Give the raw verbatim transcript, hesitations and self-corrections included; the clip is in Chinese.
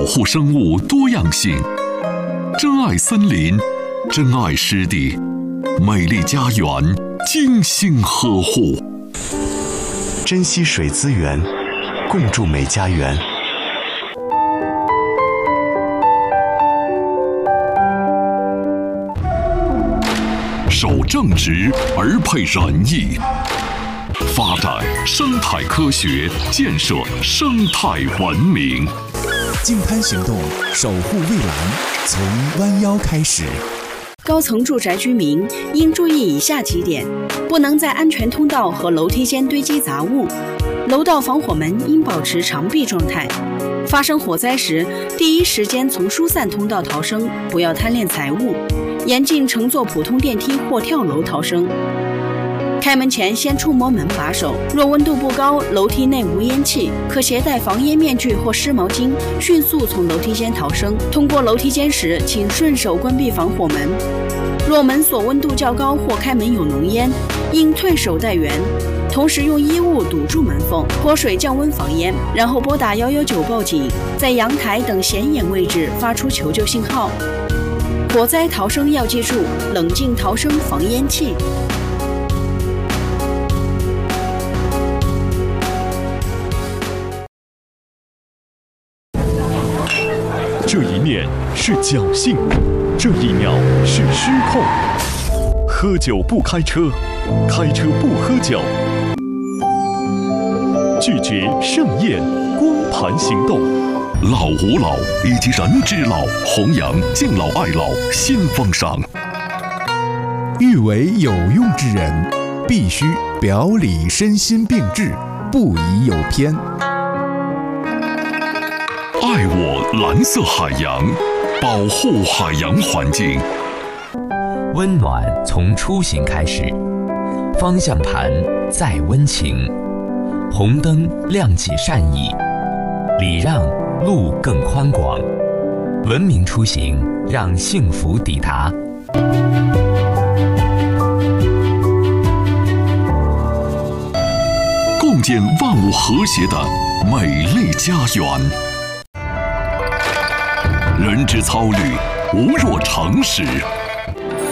护生物多样性，珍爱森林，珍爱湿地，美丽家园精心呵护， 珍惜水资源，共筑美家园。 守正直而配仁义，发展生态科学，建设生态文明。 净滩行动，守护蔚蓝，从弯腰开始。 高层住宅居民应注意以下几点：不能在安全通道和楼梯间堆积杂物，楼道防火门应保持长闭状态。发生火灾时，第一时间从疏散通道逃生，不要贪恋财物，严禁乘坐普通电梯或跳楼逃生。开门前先触摸门把手，若温度不高，楼梯内无烟气，可携带防烟面具或湿毛巾，迅速从楼梯间逃生。通过楼梯间时，请顺手关闭防火门。若门锁温度较高或开门有浓烟，应退手待援，同时用衣物堵住门缝，泼水降温防烟，然后拨打一一九报警，在阳台等显眼位置发出求救信号。火灾逃生要记住：冷静逃生，防烟气。 这一面是侥幸，这一秒是失控。喝酒不开车，开车不喝酒。拒绝盛宴，光盘行动。 老吾老以及人之老，弘扬敬老爱老新风尚。 欲为有用之人，必须表里身心并治，不宜有偏。 爱我蓝色海洋，保护海洋环境。 温暖从出行开始，方向盘再温情，红灯亮起善意，礼让路更宽广，文明出行让幸福抵达。 共建万物和谐的美丽家园。人之操履，无若诚实。